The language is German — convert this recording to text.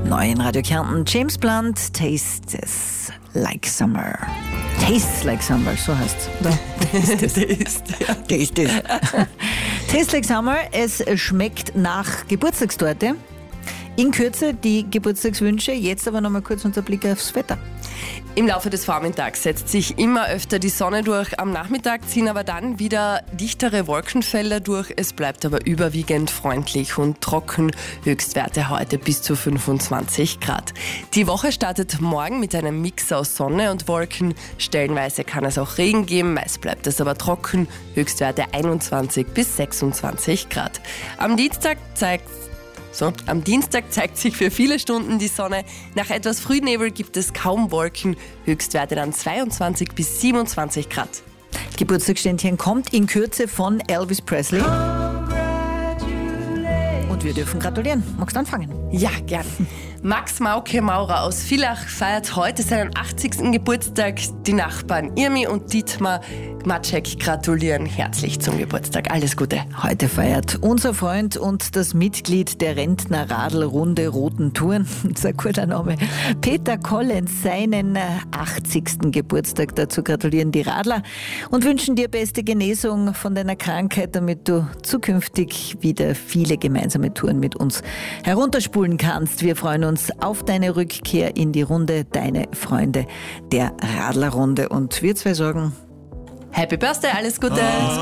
Neu in Radio Kärnten, James Blunt, Tastes Like Summer. Tastes Like Summer, so heißt's. Tastes Like Summer, es schmeckt nach Geburtstagstorte. In Kürze die Geburtstagswünsche, jetzt aber nochmal kurz unser Blick aufs Wetter. Im Laufe des Vormittags setzt sich immer öfter die Sonne durch. Am Nachmittag ziehen aber dann wieder dichtere Wolkenfelder durch. Es bleibt aber überwiegend freundlich und trocken. Höchstwerte heute bis zu 25 Grad. Die Woche startet morgen mit einem Mix aus Sonne und Wolken. Stellenweise kann es auch Regen geben, meist bleibt es aber trocken. Höchstwerte 21 bis 26 Grad. Am Dienstag zeigt sich für viele Stunden die Sonne. Nach etwas Frühnebel gibt es kaum Wolken. Höchstwerte dann 22 bis 27 Grad. Geburtstagsständchen kommt in Kürze von Elvis Presley. Und wir dürfen gratulieren. Magst du anfangen? Ja, gern. Max Mauke Maurer aus Villach feiert heute seinen 80. Geburtstag. Die Nachbarn Irmi und Dietmar Maciek gratulieren herzlich zum Geburtstag. Alles Gute. Heute feiert unser Freund und das Mitglied der Rentner-Radl-Runde Roten Touren, unser guter Name, Peter Collins, seinen 80. Geburtstag. Dazu gratulieren die Radler und wünschen dir beste Genesung von deiner Krankheit, damit du zukünftig wieder viele gemeinsame Touren mit uns herunterspulen kannst. Wir freuen uns auf deine Rückkehr in die Runde, deine Freunde der Radlerrunde. Und wir zwei sagen: Happy Birthday, alles Gute!